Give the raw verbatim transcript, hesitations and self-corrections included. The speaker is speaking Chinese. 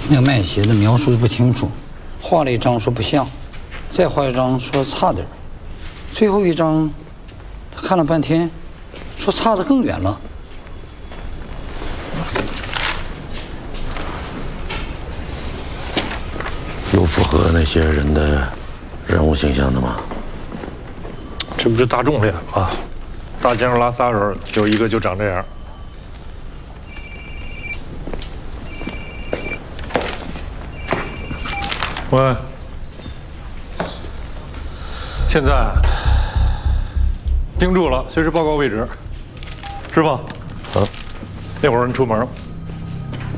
那个卖鞋的描述的不清楚，画了一张说不像，再画一张说差点，最后一张他看了半天，说差得更远了。 有符合那些人的人物形象的吗？ 这不是大众脸吗？大街上拉仨人，有一个就长这样。喂，现在盯住了，随时报告位置。师傅， 啊， 那会儿你出门。